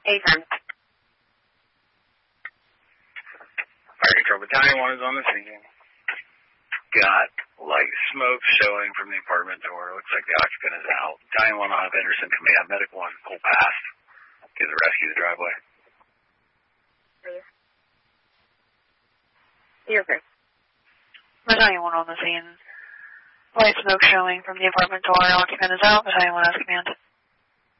A10. Fire Control Battalion 1 is on the scene. Got light smoke showing from the apartment door. Looks like the occupant is out. Battalion 1 on Henderson Command. Medic 1, pull past. Give the rescue the driveway. Please. You're okay. Battalion 1 on the scene. Light smoke showing from the apartment door. Occupant is out. Battalion 1 has command.